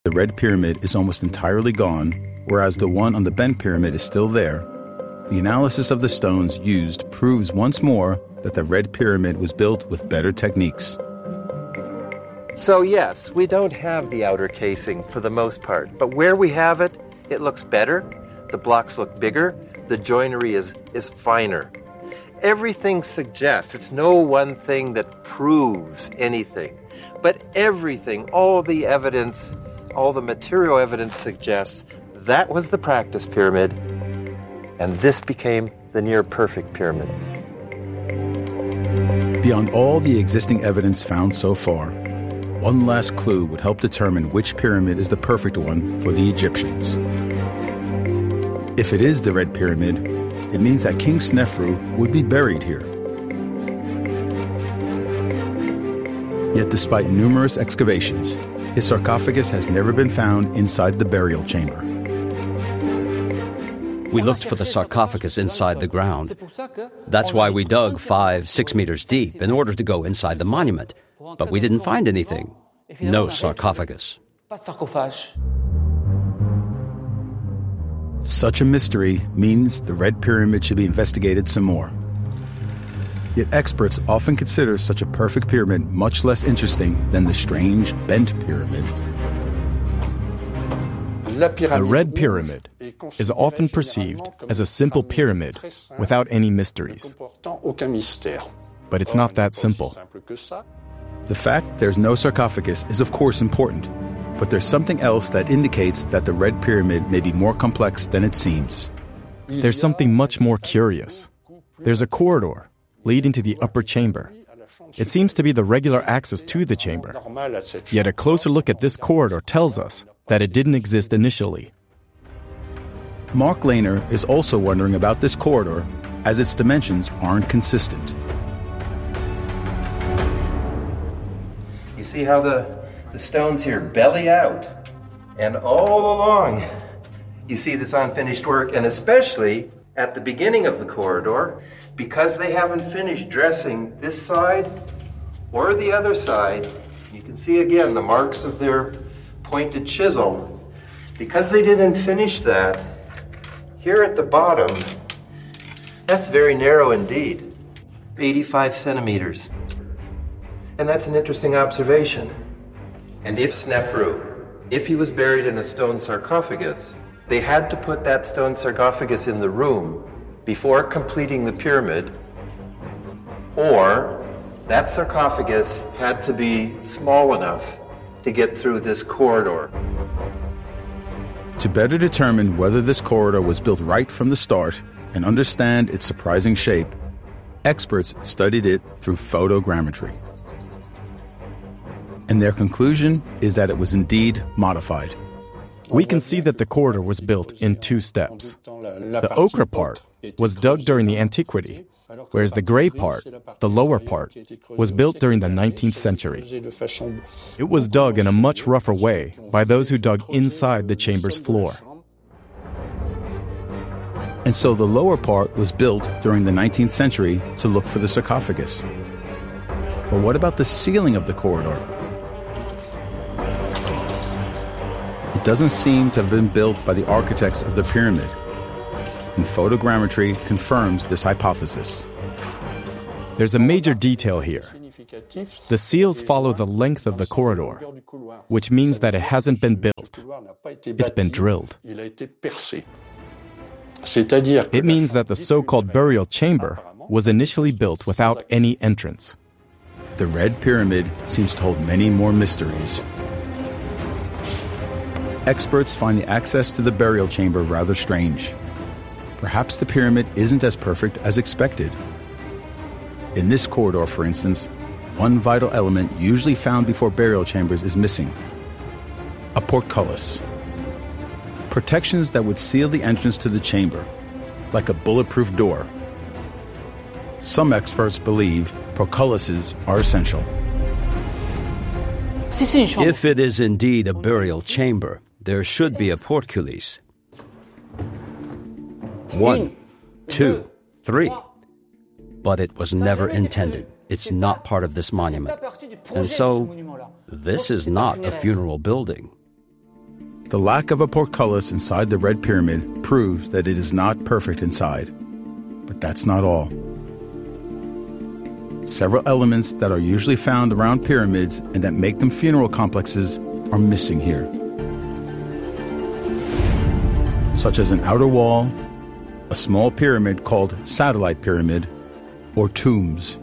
the Red Pyramid is almost entirely gone, whereas the one on the bent pyramid is still there, the analysis of the stones used proves once more that the Red Pyramid was built with better techniques. So yes, we don't have the outer casing for the most part, but where we have it, it looks better, the blocks look bigger, the joinery is finer. Everything suggests, it's no one thing that proves anything, but everything, all the evidence, all the material evidence suggests that was the practice pyramid, and this became the near-perfect pyramid. Beyond all the existing evidence found so far, one last clue would help determine which pyramid is the perfect one for the Egyptians. If it is the Red Pyramid, it means that King Snefru would be buried here. Yet despite numerous excavations, his sarcophagus has never been found inside the burial chamber. We looked for the sarcophagus inside the ground. That's why we dug 5-6 meters deep in order to go inside the monument. But we didn't find anything. No sarcophagus. Such a mystery means the Red Pyramid should be investigated some more. Yet experts often consider such a perfect pyramid much less interesting than the strange bent pyramid. The Red Pyramid is often perceived as a simple pyramid without any mysteries. But it's not that simple. The fact there's no sarcophagus is of course important, but there's something else that indicates that the Red Pyramid may be more complex than it seems. There's something much more curious. There's a corridor leading to the upper chamber. It seems to be the regular access to the chamber. Yet a closer look at this corridor tells us that it didn't exist initially. Mark Lehner is also wondering about this corridor, as its dimensions aren't consistent. You see how the stones here belly out, and all along you see this unfinished work, and especially at the beginning of the corridor, because they haven't finished dressing this side or the other side. You can see again the marks of their pointed chisel. Because they didn't finish that, here at the bottom, that's very narrow indeed, 85 centimeters. And that's an interesting observation. And if Snefru, if he was buried in a stone sarcophagus, they had to put that stone sarcophagus in the room before completing the pyramid, or that sarcophagus had to be small enough to get through this corridor. To better determine whether this corridor was built right from the start and understand its surprising shape, experts studied it through photogrammetry. And their conclusion is that it was indeed modified. We can see that the corridor was built in 2 steps. The ochre part was dug during the antiquity, whereas the gray part, the lower part, was built during the 19th century. It was dug in a much rougher way by those who dug inside the chamber's floor. And so the lower part was built during the 19th century to look for the sarcophagus. But what about the ceiling of the corridor? It doesn't seem to have been built by the architects of the pyramid, and photogrammetry confirms this hypothesis. There's a major detail here. The seals follow the length of the corridor, which means that it hasn't been built. It's been drilled. It means that the so-called burial chamber was initially built without any entrance. The Red Pyramid seems to hold many more mysteries. Experts find the access to the burial chamber rather strange. Perhaps the pyramid isn't as perfect as expected. In this corridor, for instance, one vital element usually found before burial chambers is missing: a portcullis. Protections that would seal the entrance to the chamber, like a bulletproof door. Some experts believe portcullises are essential. If it is indeed a burial chamber, there should be a portcullis. 1, 2, 3. But it was never intended. It's not part of this monument. And so, this is not a funeral building. The lack of a portcullis inside the Red Pyramid proves that it is not perfect inside. But that's not all. Several elements that are usually found around pyramids and that make them funeral complexes are missing here, such as an outer wall, a small pyramid called satellite pyramid, or tombs.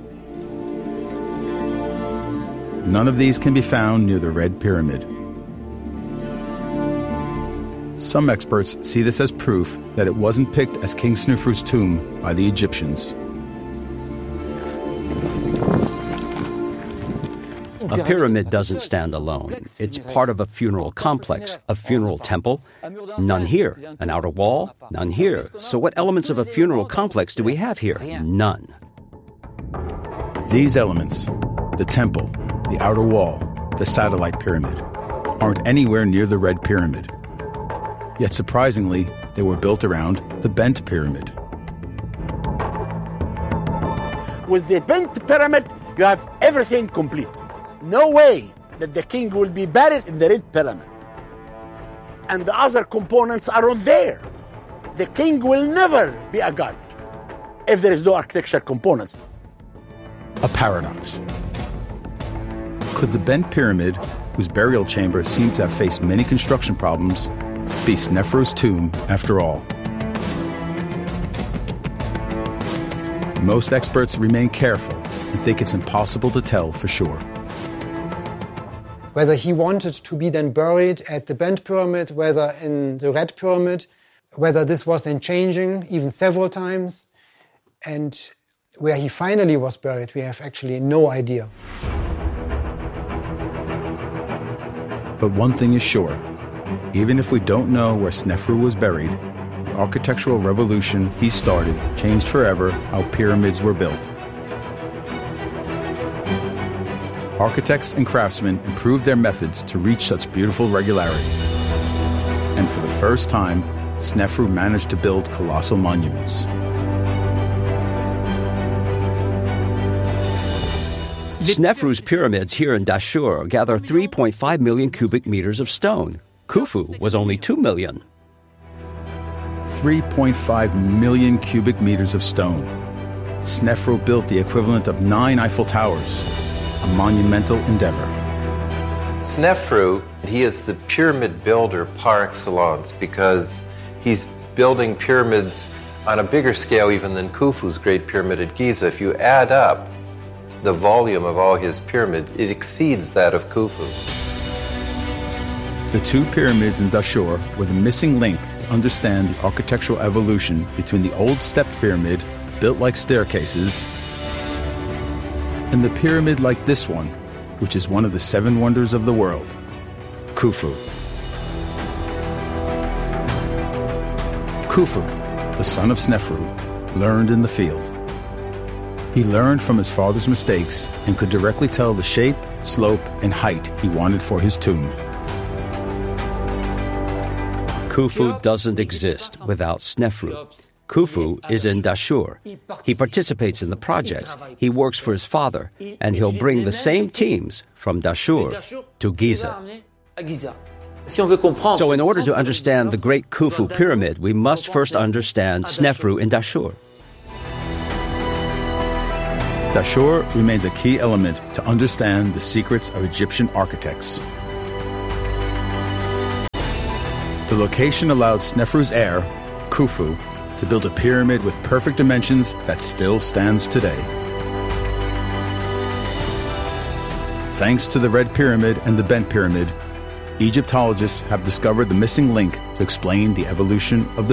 None of these can be found near the Red Pyramid. Some experts see this as proof that it wasn't picked as King Snefru's tomb by the Egyptians. A pyramid doesn't stand alone. It's part of a funeral complex, a funeral temple. None here. An outer wall? None here. So what elements of a funeral complex do we have here? None. These elements, the temple, the outer wall, the satellite pyramid, aren't anywhere near the Red Pyramid. Yet surprisingly, they were built around the Bent Pyramid. With the Bent Pyramid, you have everything complete. No way that the king will be buried in the Red Pyramid. And the other components are not there. The king will never be a god if there is no architectural components. A paradox. Could the Bent Pyramid, whose burial chamber seemed to have faced many construction problems, be Snefru's tomb after all? Most experts remain careful and think it's impossible to tell for sure. Whether he wanted to be then buried at the Bent Pyramid, whether in the Red Pyramid, whether this was then changing even several times, and where he finally was buried, we have actually no idea. But one thing is sure. Even if we don't know where Snefru was buried, the architectural revolution he started changed forever how pyramids were built. Architects and craftsmen improved their methods to reach such beautiful regularity. And for the first time, Snefru managed to build colossal monuments. Snefru's pyramids here in Dashur gather 3.5 million cubic meters of stone. Khufu was only 2 million. 3.5 million cubic meters of stone. Snefru built the equivalent of 9 Eiffel Towers, a monumental endeavor. Snefru, he is the pyramid builder par excellence because he's building pyramids on a bigger scale even than Khufu's Great Pyramid at Giza. If you add up the volume of all his pyramids, it exceeds that of Khufu. The two pyramids in Dashur were the missing link to understand the architectural evolution between the old stepped pyramid, built like staircases, and the pyramid like this one, which is one of the 7 wonders of the world, Khufu. Khufu, the son of Snefru, learned in the field. He learned from his father's mistakes and could directly tell the shape, slope, and height he wanted for his tomb. Khufu doesn't exist without Snefru. Khufu is in Dashur. He participates in the projects. He works for his father, and he'll bring the same teams from Dashur to Giza. So in order to understand the Great Khufu Pyramid, we must first understand Snefru in Dashur. Dashur remains a key element to understand the secrets of Egyptian architects. The location allowed Snefru's heir, Khufu, to build a pyramid with perfect dimensions that still stands today. Thanks to the Red Pyramid and the Bent Pyramid, Egyptologists have discovered the missing link to explain the evolution of the